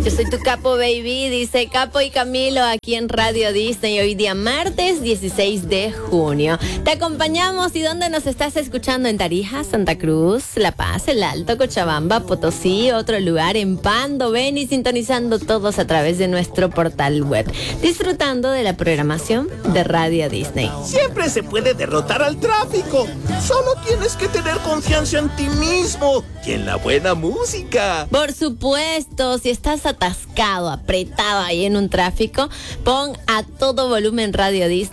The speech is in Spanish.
Yo soy tu Capo Baby, dice Capo y Camilo aquí en Radio Disney. Hoy día martes 16 de junio. Te acompañamos. ¿Y dónde nos estás escuchando? En Tarija, Santa Cruz, La Paz, El Alto, Cochabamba, Potosí, otro lugar en Pando. Ven y sintonizando todos a través de nuestro portal web. Disfrutando de la programación de Radio Disney. Siempre se puede derrotar al tráfico. Solo tienes que tener confianza en ti mismo y en la buena música. Por supuesto, si estás atascado, apretado ahí en un tráfico, pon a todo volumen Radio Disney.